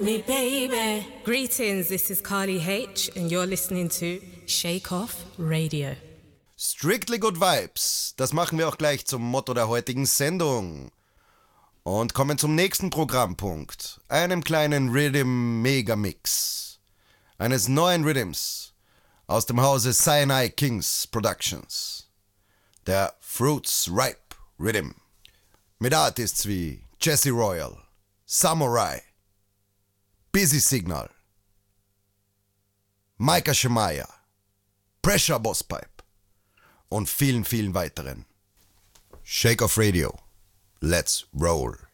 me, baby. Greetings, this is Carly H and you're listening to Shake Off Radio. Strictly Good Vibes, das machen wir auch gleich zum Motto der heutigen Sendung. Und kommen zum nächsten Programmpunkt, einem kleinen Rhythm-Mega-Mix eines neuen Rhythms aus dem Hause Cyanide Kings Productions, der Fruits Ripe Rhythm, mit Artists wie Jesse Royal, Samurai, Busy Signal, Micah Shemaiah, Pressure Boss Pipe und vielen, vielen weiteren. Shake Off Radio. Let's roll.